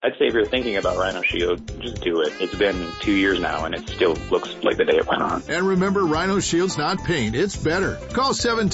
I'd say if you're thinking about Rhino Shield, just do it. It's been 2 years now, and it still looks like the day it went on. And remember, Rhino Shield's not paint, it's better. Call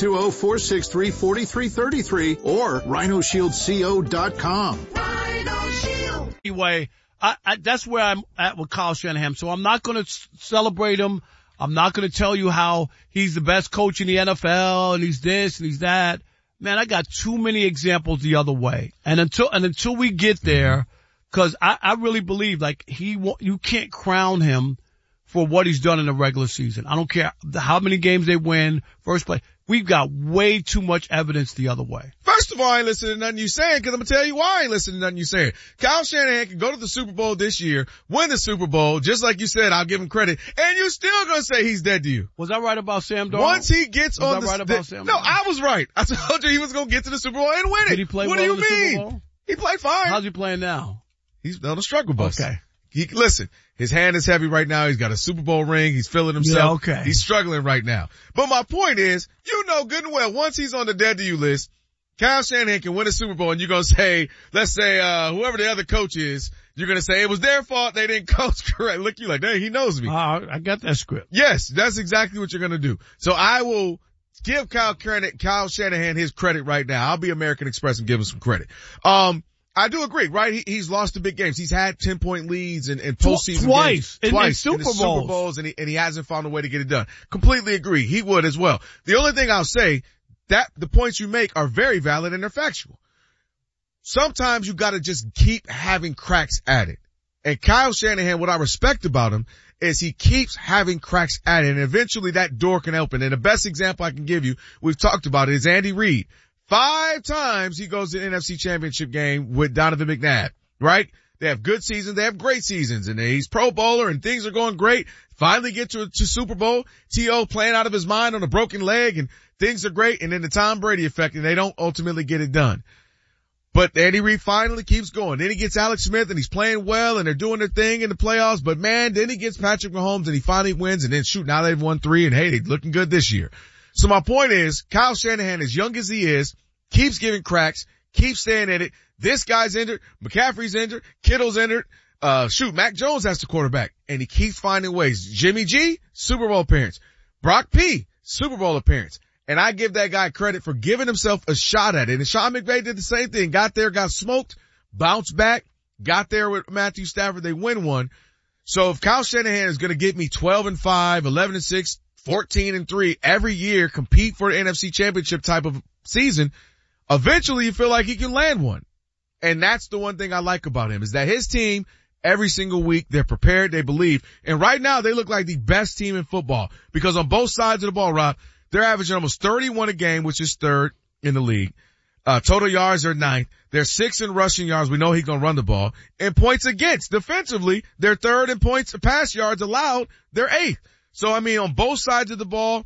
720-463-4333 or rhinoshieldco.com. Rhino Shield. Anyway, that's where I'm at with Kyle Shanahan. So I'm not going to celebrate him. I'm not going to tell you how he's the best coach in the NFL and he's this and he's that. Man, I got too many examples the other way. And until we get there, cause I really believe like you can't crown him for what he's done in the regular season. I don't care how many games they win, first play. We've got way too much evidence the other way. First of all, I ain't listening to nothing you saying because I'm going to tell you why I ain't listening to nothing you saying. Kyle Shanahan can go to the Super Bowl this year, win the Super Bowl, just like you said, I'll give him credit, and you still going to say he's dead to you. Was I right about Sam Darnold? Once he gets was on I right about Sam No, Darnold? I was right. I told you he was going to get to the Super Bowl and win it. Did he play what well do in you the mean? Super Bowl? He played fine. How's he playing now? He's on a struggle bus. Okay. Listen, his hand is heavy right now. He's got a Super Bowl ring. He's feeling himself. Yeah, okay. He's struggling right now. But my point is, you know good and well, once he's on the dead to you list, Kyle Shanahan can win a Super Bowl and you're going to say, let's say, whoever the other coach is, you're going to say it was their fault. They didn't coach correct. Look, you like, dang, he knows me. I got that script. Yes, that's exactly what you're going to do. So I will give Kyle Shanahan his credit right now. I'll be American Express and give him some credit. I do agree, right? He's lost the big games. He's had 10-point leads in postseason twice games. Twice in in the Super Bowls, and he hasn't found a way to get it done. Completely agree. He would as well. The only thing I'll say, that the points you make are very valid and they're factual. Sometimes you gotta just keep having cracks at it. And Kyle Shanahan, what I respect about him is he keeps having cracks at it, and eventually that door can open. And the best example I can give you, we've talked about it, is Andy Reid. 5 times he goes to the NFC Championship game with Donovan McNabb, right? They have good seasons, they have great seasons, and he's Pro Bowler and things are going great. Finally get to Super Bowl, T.O. playing out of his mind on a broken leg and things are great, and then the Tom Brady effect, and they don't ultimately get it done. But Andy Reid finally keeps going. Then he gets Alex Smith and he's playing well and they're doing their thing in the playoffs, but man, then he gets Patrick Mahomes and he finally wins, and then shoot, now they've won 3 and hey, they're looking good this year. So my point is, Kyle Shanahan, as young as he is, keeps giving cracks, keeps staying in it. This guy's injured, McCaffrey's injured, Kittle's injured, Mac Jones has the quarterback, and he keeps finding ways. Jimmy G, Super Bowl appearance. Brock P, Super Bowl appearance. And I give that guy credit for giving himself a shot at it. And Sean McVay did the same thing. Got there, got smoked, bounced back, got there with Matthew Stafford, they win one. So if Kyle Shanahan is going to get me 12-5, 11-6, 14-3 every year, compete for the NFC Championship type of season, eventually you feel like he can land one. And that's the one thing I like about him, is that his team, every single week, they're prepared, they believe. And right now they look like the best team in football, because on both sides of the ball, Rob, they're averaging almost 31 a game, which is 3rd in the league. Total yards are 9th. They're 6th in rushing yards. We know he's going to run the ball. And points against, defensively, they're 3rd in points, pass yards allowed. They're 8th. So, I mean, on both sides of the ball,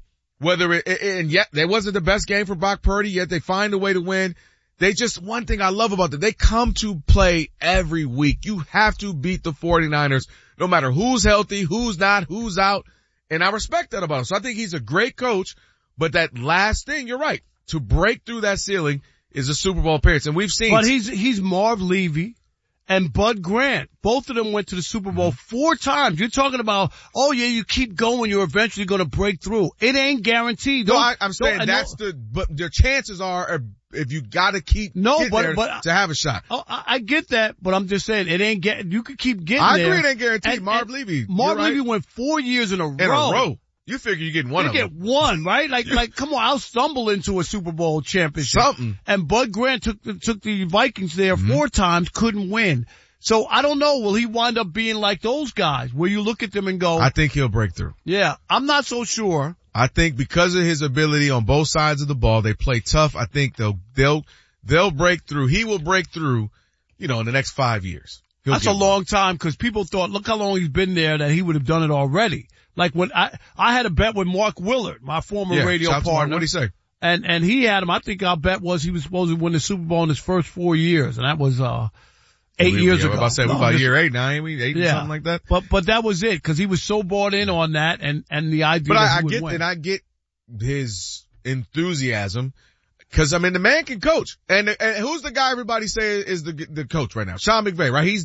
and yet they wasn't the best game for Brock Purdy, yet they find a way to win. One thing I love about them, they come to play every week. You have to beat the 49ers, no matter who's healthy, who's not, who's out. And I respect that about him. So I think he's a great coach, but that last thing, you're right, to break through that ceiling is a Super Bowl appearance. And we've seen. But he's Marv Levy and Bud Grant. Both of them went to the Super Bowl 4 times. You're talking about, oh yeah, you keep going, you're eventually going to break through. It ain't guaranteed. No, I'm saying but the chances are, if you gotta keep to have a shot. Oh, I get that, but I'm just saying, you could keep getting there. I agree it ain't guaranteed. Marv Levy went 4 years in a row. You figure you're getting one of them. You get one, right? Like, come on, I'll stumble into a Super Bowl championship. Something. And Bud Grant took the Vikings there 4 times, couldn't win. So I don't know, will he wind up being like those guys where you look at them and go, I think he'll break through. Yeah, I'm not so sure. I think because of his ability on both sides of the ball, they play tough. I think they'll break through. He will break through, in the next 5 years. That's a long time, because people thought, look how long he's been there, that he would have done it already. Like when I had a bet with Mark Willard, my former radio partner. What'd he say? And he had him. I think our bet was he was supposed to win the Super Bowl in his first 4 years, and that was 8 years ago. I said we're about year 8 now, ain't we? 8 or something like that. But that was it, because he was so bought in on that, and the idea. But I get his enthusiasm, because the man can coach, and who's the guy everybody say is the coach right now? Sean McVay, right? He's